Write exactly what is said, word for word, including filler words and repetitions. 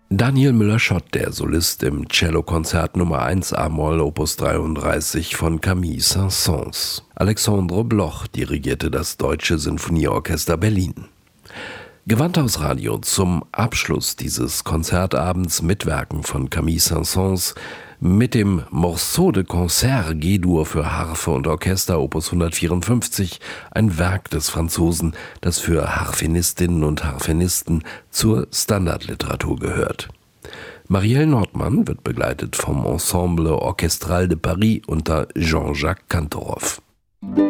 Daniel Müller-Schott, der Solist im Cellokonzert Nummer eins a-Moll Opus dreiunddreißig von Camille Saint-Saëns. Alexandre Bloch dirigierte das Deutsche Sinfonieorchester Berlin. Gewandhausradio zum Abschluss dieses Konzertabends Mitwerken von Camille Saint-Saëns mit dem Morceau de Concert G-Dur für Harfe und Orchester Opus hundertvierundfünfzig, ein Werk des Franzosen, das für Harfenistinnen und Harfenisten zur Standardliteratur gehört. Marielle Nordmann wird begleitet vom Ensemble Orchestral de Paris unter Jean-Jacques Kantorov.